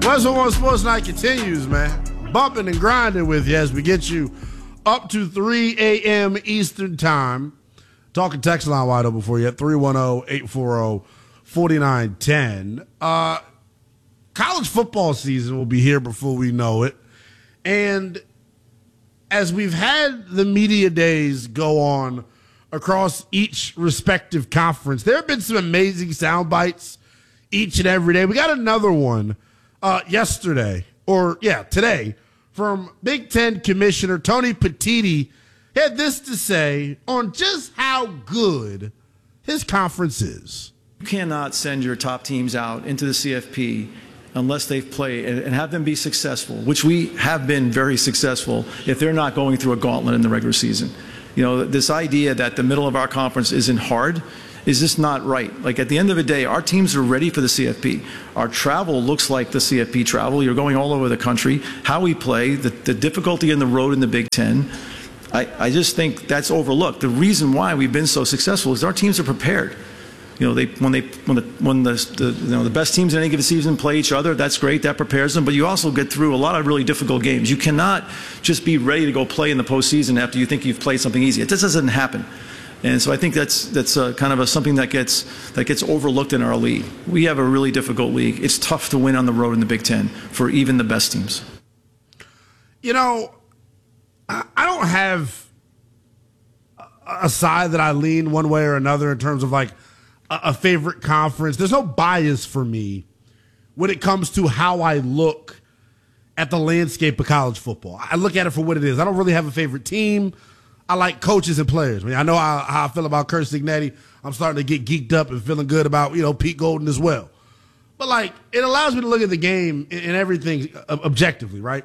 Westwood One Sports Night continues, man. Bumping and grinding with you as we get you up to 3 a.m. Eastern Time. Talking text line wide open for you at 310-840-4910. College football season will be here before we know it. And as we've had the media days go on across each respective conference, there have been some amazing sound bites each and every day. We got another one today, from Big Ten Commissioner Tony Petitti. He had this to say on just how good his conference is. You cannot send your top teams out into the CFP unless they've played and have them be successful, which we have been very successful if they're not going through a gauntlet in the regular season. You know, this idea that the middle of our conference isn't hard is just not right. Like, at the end of the day, our teams are ready for the CFP. Our travel looks like the CFP travel. You're going all over the country. How we play, the difficulty in the road in the Big Ten, I just think that's overlooked. The reason why we've been so successful is our teams are prepared. You know, when the best teams in any given season play each other, that's great. That prepares them. But you also get through a lot of really difficult games. You cannot just be ready to go play in the postseason after you think you've played something easy. It just doesn't happen. And so I think that's kind of something that gets overlooked in our league. We have a really difficult league. It's tough to win on the road in the Big Ten for even the best teams. You know, I don't have a side that I lean one way or another in terms of like a favorite conference. There's no bias for me when it comes to how I look at the landscape of college football. I look at it for what it is. I don't really have a favorite team. I like coaches and players. I mean, I know how I feel about Curt Cignetti. I'm starting to get geeked up and feeling good about, Pete Golden as well. But, like, it allows me to look at the game and everything objectively, right?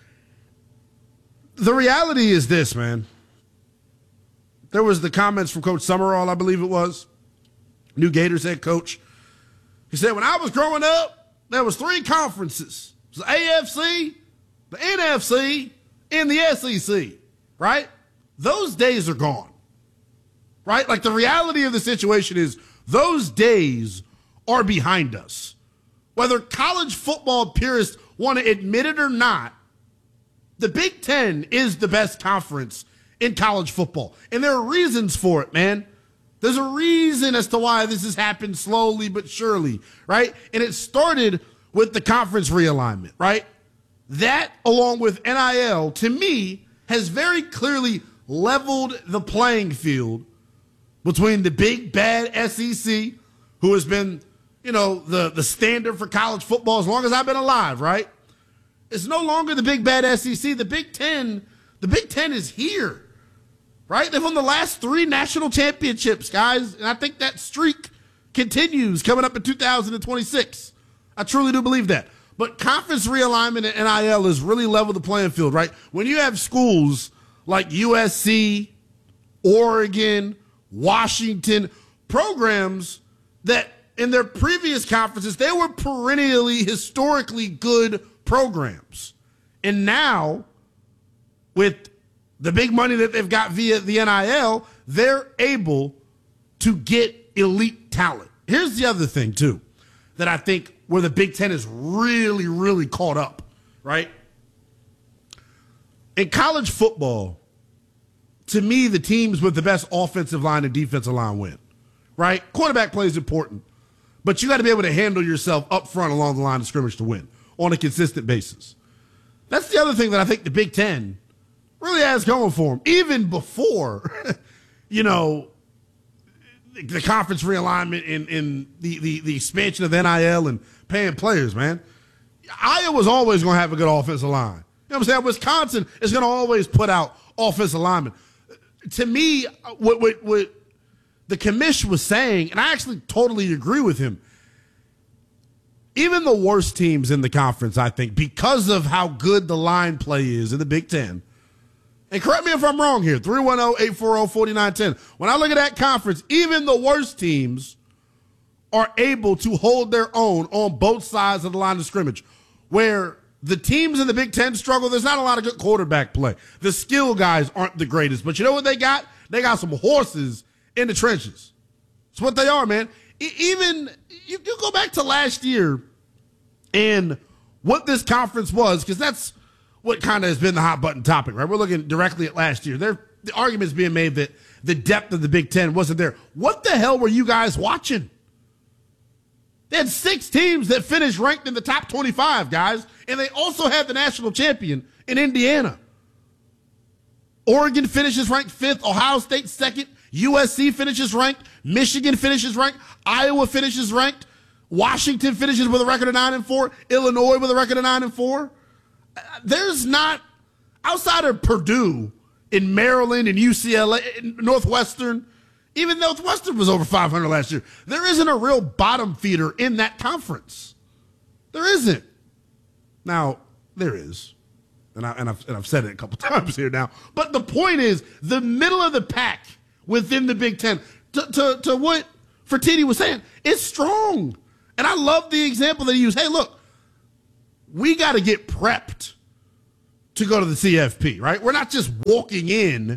The reality is this, man. There was the comments from Coach Summerall, I believe it was, new Gators head coach. He said, when I was growing up, there was 3 conferences. It was the AFC, the NFC, and the SEC, right? Those days are gone, right? Like, the reality of the situation is those days are behind us. Whether college football purists want to admit it or not, the Big Ten is the best conference in college football. And there are reasons for it, man. There's a reason as to why this has happened slowly but surely, right? And it started with the conference realignment, right? That, along with NIL, to me, has very clearly leveled the playing field between the big, bad SEC, who has been, the standard for college football as long as I've been alive, right? It's no longer the big, bad SEC. The Big Ten is here. Right? They've won the last 3 national championships, guys. And I think that streak continues coming up in 2026. I truly do believe that. But conference realignment and NIL has really leveled the playing field, right? When you have schools like USC, Oregon, Washington, programs that in their previous conferences, they were perennially, historically good programs. And now, with the big money that they've got via the NIL, they're able to get elite talent. Here's the other thing, too, that I think where the Big Ten is really, really caught up, right? In college football, to me, the teams with the best offensive line and defensive line win, right? Quarterback play is important, but you got to be able to handle yourself up front along the line of scrimmage to win on a consistent basis. That's the other thing that I think the Big Ten really has going for them, even before, the conference realignment and the expansion of NIL and paying players, man. Iowa's always going to have a good offensive line. You know what I'm saying? Wisconsin is going to always put out offensive linemen. To me, what the commish was saying, and I actually totally agree with him, even the worst teams in the conference, I think, because of how good the line play is in the Big Ten, and correct me if I'm wrong here, 310-840-4910. When I look at that conference, even the worst teams are able to hold their own on both sides of the line of scrimmage. Where the teams in the Big Ten struggle, there's not a lot of good quarterback play. The skill guys aren't the greatest. But you know what they got? They got some horses in the trenches. It's what they are, man. Even you go back to last year and what this conference was, because that's what kind of has been the hot button topic, right? We're looking directly at last year. The argument's being made that the depth of the Big Ten wasn't there. What the hell were you guys watching? They had 6 teams that finished ranked in the top 25, guys, and they also had the national champion in Indiana. Oregon finishes ranked 5th, Ohio State 2nd, USC finishes ranked, Michigan finishes ranked, Iowa finishes ranked, Washington finishes with a record of 9-4, Illinois with a record of 9-4. There's not, outside of Purdue in Maryland and UCLA, Northwestern, even Northwestern was over 500 last year, there isn't a real bottom feeder in that conference. There isn't. Now, there is. And I've said it a couple times here now. But the point is, the middle of the pack within the Big Ten, to what Fertitti was saying, it's strong. And I love the example that he used. Hey, look, we got to get prepped to go to the CFP, right? We're not just walking in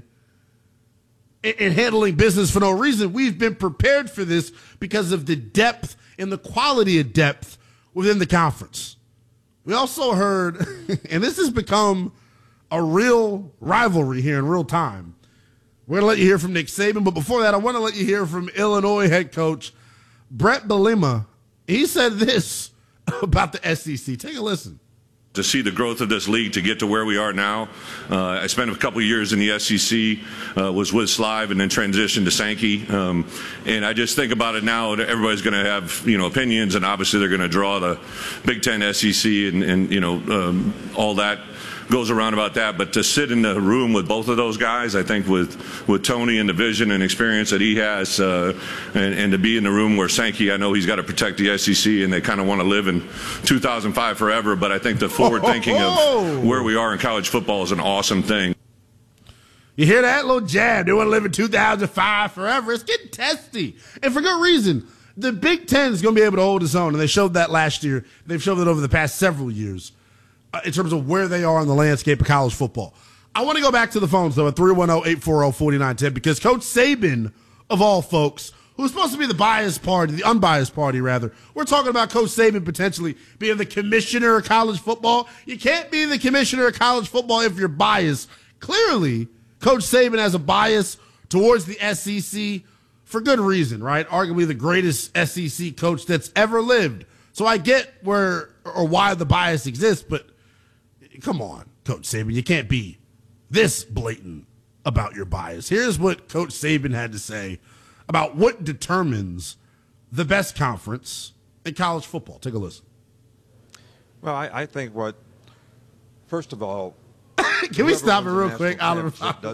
and handling business for no reason. We've been prepared for this because of the depth and the quality of depth within the conference. We also heard, and this has become a real rivalry here in real time. We're going to let you hear from Nick Saban, but before that, I want to let you hear from Illinois head coach Bret Bielema. He said this about the SEC. Take a listen. To see the growth of this league to get to where we are now. I spent a couple of years in the SEC, was with Slive and then transitioned to Sankey. And I just think about it now, everybody's going to have, opinions, and obviously they're going to draw the Big Ten, SEC, and all that goes around about that. But to sit in the room with both of those guys, I think with Tony and the vision and experience that he has, and to be in the room where Sankey, I know he's got to protect the SEC, and they kind of want to live in 2005 forever. But I think the forward thinking of where we are in college football is an awesome thing. You hear that little jab? They want to live in 2005 forever. It's getting testy, and for good reason. The Big Ten is going to be able to hold its own, and they showed that last year. They've showed it over the past several years. In terms of where they are in the landscape of college football. I want to go back to the phones, though, at 310-840-4910, because Coach Saban, of all folks, who's supposed to be the biased party, the unbiased party, rather, we're talking about Coach Saban potentially being the commissioner of college football. You can't be the commissioner of college football if you're biased. Clearly, Coach Saban has a bias towards the SEC for good reason, right? Arguably the greatest SEC coach that's ever lived. So I get where or why the bias exists, but come on, Coach Saban. You can't be this blatant about your bias. Here's what Coach Saban had to say about what determines the best conference in college football. Take a listen. Well, I think first of all, can we stop it real quick, Oliver?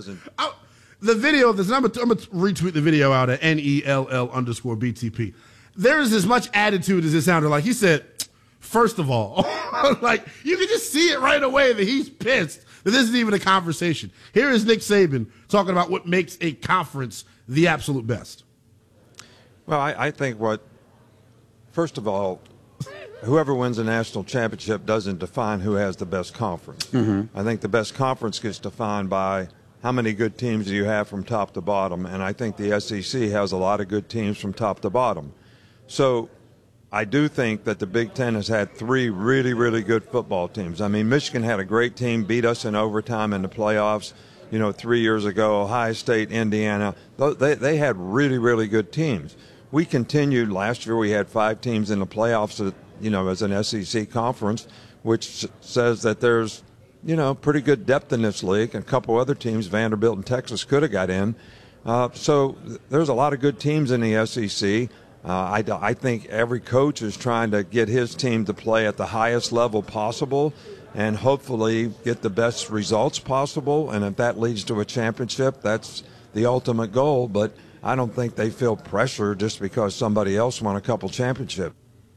The video of this, I'm going to retweet the video out at NELL_BTP. There is as much attitude as it sounded like. He said, first of all, like you can just see it right away that he's pissed that this isn't even a conversation. Here is Nick Saban talking about what makes a conference the absolute best. Well, I think first of all, whoever wins a national championship doesn't define who has the best conference. Mm-hmm. I think the best conference gets defined by how many good teams do you have from top to bottom, and I think the SEC has a lot of good teams from top to bottom. So I do think that the Big Ten has had 3 really, really good football teams. I mean, Michigan had a great team, beat us in overtime in the playoffs, 3 years ago. Ohio State, Indiana, they had really, really good teams. We continued. Last year we had 5 teams in the playoffs, as an SEC conference, which says that there's, pretty good depth in this league. And a couple other teams, Vanderbilt and Texas, could have got in. So there's a lot of good teams in the SEC. I think every coach is trying to get his team to play at the highest level possible and hopefully get the best results possible. And if that leads to a championship, that's the ultimate goal. But I don't think they feel pressure just because somebody else won a couple championships.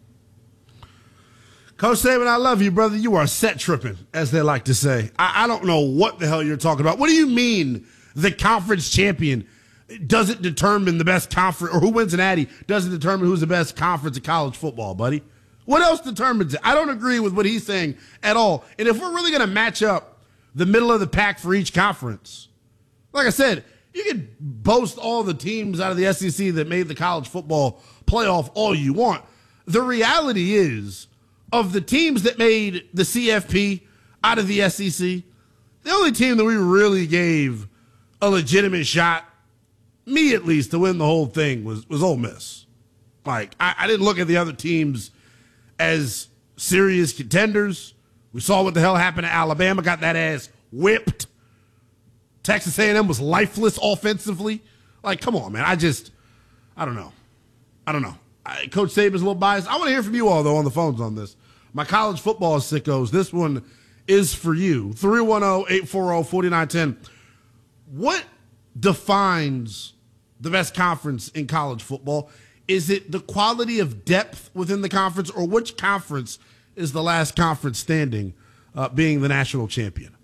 Coach Saban, I love you, brother. You are set tripping, as they like to say. I don't know what the hell you're talking about. What do you mean the conference champion doesn't determine the best conference, or who wins an Natty doesn't determine who's the best conference in college football, buddy? What else determines it? I don't agree with what he's saying at all. And if we're really going to match up the middle of the pack for each conference, like I said, you can boast all the teams out of the SEC that made the college football playoff all you want. The reality is of the teams that made the CFP out of the SEC, the only team that we really gave a legitimate shot, me at least, to win the whole thing was Ole Miss. Like, I didn't look at the other teams as serious contenders. We saw what the hell happened to Alabama, got that ass whipped. Texas A&M was lifeless offensively. Like, come on, man. I don't know. Coach Saban's a little biased. I want to hear from you all, though, on the phones on this. My college football sickos, this one is for you. 310-840-4910. What defines the best conference in college football? Is it the quality of depth within the conference, or which conference is the last conference standing, being the national champion?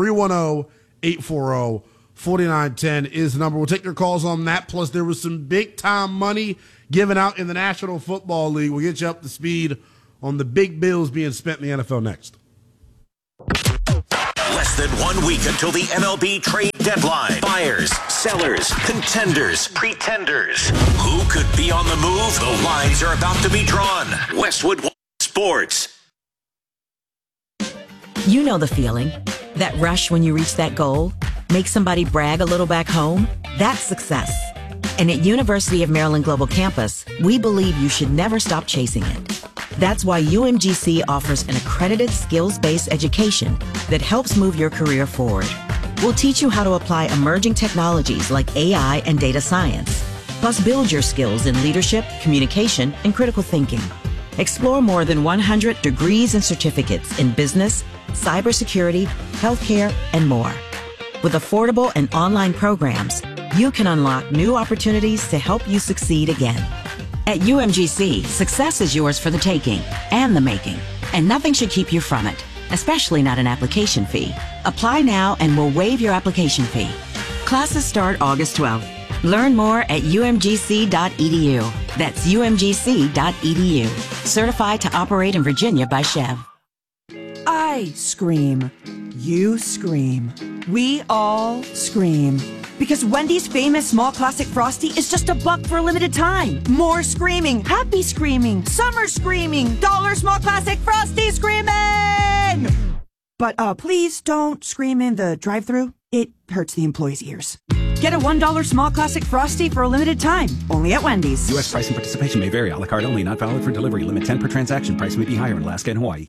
310-840-4910 is the number. We'll take your calls on that. Plus, there was some big-time money given out in the National Football League. We'll get you up to speed on the big bills being spent in the NFL next. Less than 1 week until the MLB trade deadline. Buyers, sellers, contenders, pretenders. Who could be on the move? The lines are about to be drawn. Westwood Sports. You know the feeling. That rush when you reach that goal. Make somebody brag a little back home. That's success. And at University of Maryland Global Campus, we believe you should never stop chasing it. That's why UMGC offers an accredited skills-based education that helps move your career forward. We'll teach you how to apply emerging technologies like AI and data science, plus build your skills in leadership, communication, and critical thinking. Explore more than 100 degrees and certificates in business, cybersecurity, healthcare, and more. With affordable and online programs, you can unlock new opportunities to help you succeed again. At UMGC, success is yours for the taking and the making, and nothing should keep you from it, especially not an application fee. Apply now and we'll waive your application fee. Classes start August 12th. Learn more at umgc.edu. That's umgc.edu. Certified to operate in Virginia by Chev. I scream. You scream. We all scream. Because Wendy's famous small classic Frosty is just $1 for a limited time. More screaming, happy screaming, summer screaming, dollar small classic Frosty screaming! But please don't scream in the drive-thru. It hurts the employees' ears. Get a $1 small classic Frosty for a limited time, only at Wendy's. U.S. price and participation may vary. A la carte only, not valid for delivery. Limit 10 per transaction. Price may be higher in Alaska and Hawaii.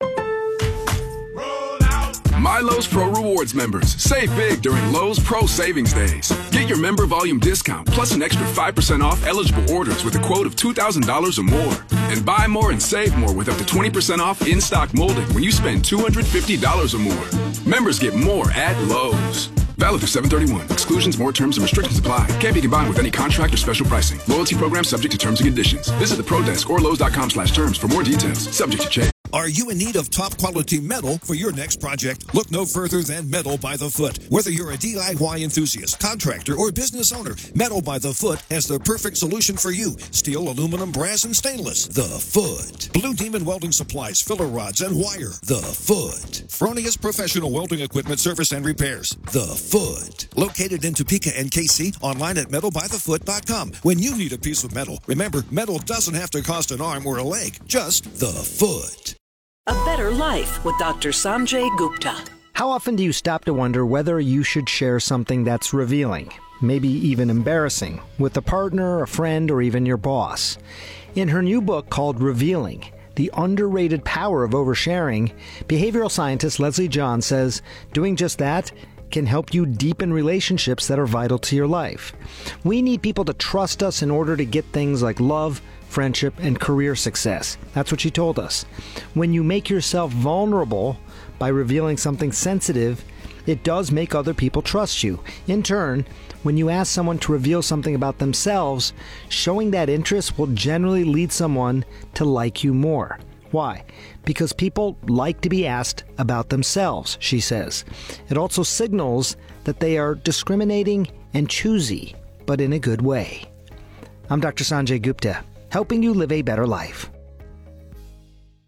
My Lowe's Pro Rewards members, save big during Lowe's Pro Savings Days. Get your member volume discount plus an extra 5% off eligible orders with a quote of $2,000 or more. And buy more and save more with up to 20% off in-stock molding when you spend $250 or more. Members get more at Lowe's. Valid through 7/31. Exclusions, more terms, and restrictions apply. Can't be combined with any contract or special pricing. Loyalty program subject to terms and conditions. Visit the Pro Desk or Lowe's.com/terms for more details. Subject to change. Are you in need of top quality metal for your next project? Look no further than Metal by the Foot. Whether you're a DIY enthusiast, contractor, or business owner, Metal by the Foot has the perfect solution for you. Steel, aluminum, brass, and stainless. The Foot. Blue Demon Welding Supplies, filler rods, and wire. The Foot. Fronius Professional Welding Equipment Service and Repairs. The Foot. Located in Topeka and KC, online at metalbythefoot.com. When you need a piece of metal, remember, metal doesn't have to cost an arm or a leg, just the Foot. A Better Life with Dr. Sanjay Gupta. How often do you stop to wonder whether you should share something that's revealing, maybe even embarrassing, with a partner, a friend, or even your boss? In her new book called Revealing, The Underrated Power of Oversharing, behavioral scientist Leslie John says doing just that can help you deepen relationships that are vital to your life. We need people to trust us in order to get things like love, friendship, and career success. That's what she told us. When you make yourself vulnerable by revealing something sensitive, it does make other people trust you. In turn, when you ask someone to reveal something about themselves, showing that interest will generally lead someone to like you more. Why? Because people like to be asked about themselves, she says. It also signals that they are discriminating and choosy, but in a good way. I'm Dr. Sanjay Gupta, helping you live a better life.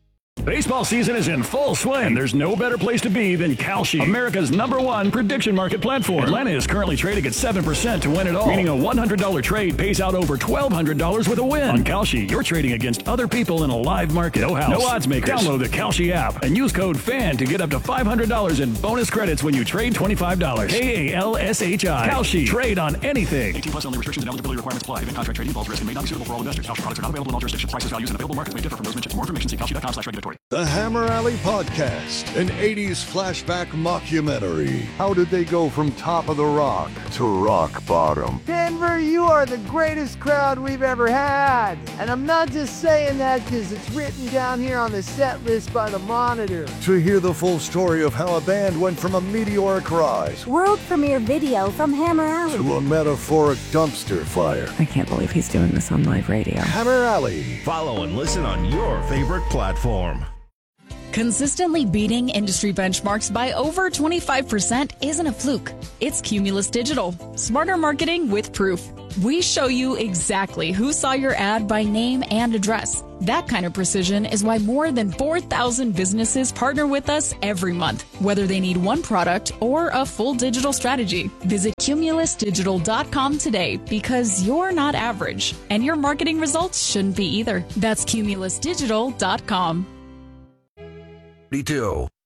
Baseball season is in full swing, and there's no better place to be than Kalshi, America's #1 prediction market platform. Atlanta is currently trading at 7% to win it all, meaning a $100 trade pays out over $1,200 with a win. On Kalshi, you're trading against other people in a live market. No house, no odds makers. Download the Kalshi app and use code FAN to get up to $500 in bonus credits when you trade $25. KALSHI. Kalshi. Trade on anything. 18 plus only. Restrictions and eligibility requirements apply. Event contract trading involves risk and may not be suitable for all investors. Kalshi products are not available in all jurisdictions. Prices, values, and available markets may differ from those mentioned. For more information, see kalshi.com/regulatory. The Hammer Alley Podcast, an 80s flashback mockumentary. How did they go from top of the rock to rock bottom? Denver, you are the greatest crowd we've ever had. And I'm not just saying that because it's written down here on the set list by the Monitor. To hear the full story of how a band went from a meteoric rise, world premiere video from Hammer Alley, to a metaphoric dumpster fire. I can't believe he's doing this on live radio. Hammer Alley. Follow and listen on your favorite platform. Consistently beating industry benchmarks by over 25% isn't a fluke. It's Cumulus Digital. Smarter marketing with proof. We show you exactly who saw your ad by name and address. That kind of precision is why more than 4,000 businesses partner with us every month, whether they need one product or a full digital strategy. Visit cumulusdigital.com today because you're not average, and your marketing results shouldn't be either. That's cumulusdigital.com.